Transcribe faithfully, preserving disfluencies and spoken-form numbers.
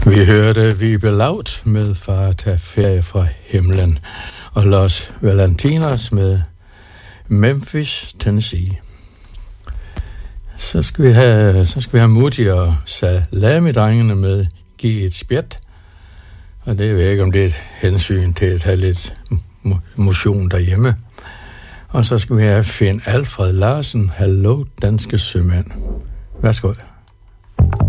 Vi hørte Vibe Laut med Far tager ferie fra himlen, og Los Valentinos med Memphis, Tennessee. Så skal vi have, så skal vi have Moody og Salami-drengene med Giv et spjæt. Og det ved jeg ikke, om det er et hensyn til at have lidt motion derhjemme. Og så skal vi have Finn Alfred Larsen, Hallo Danske Sømand. Værsgo.